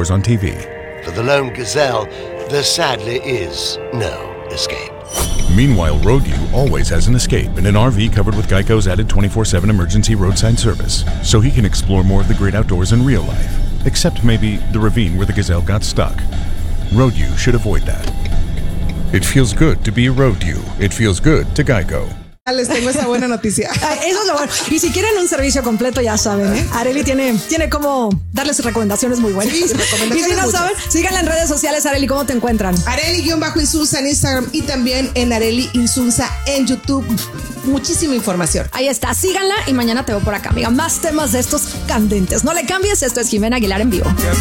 outdoors on TV. For the lone gazelle, there sadly is no escape. Meanwhile, Road-U always has an escape in an RV covered with Geico's added 24/7 emergency roadside service, so he can explore more of the great outdoors in real life, except maybe the ravine where the gazelle got stuck. Road-U should avoid that. It feels good to be Road-U. It feels good to Geico. Les tengo esa buena noticia. Eso es lo bueno. Y si quieren un servicio completo, ya saben, ¿eh? Arely tiene como darles recomendaciones muy buenas. Sí, recomendaciones y si no muchas. saben, síganla en redes sociales. Arely, ¿cómo te encuentran? Arely-Insunza en Instagram y también en Arely Insunza en YouTube. Muchísima información. Ahí está, síganla y mañana te veo por acá, amiga. Más temas de estos candentes. No le cambies, esto es Jimena Aguilar en vivo.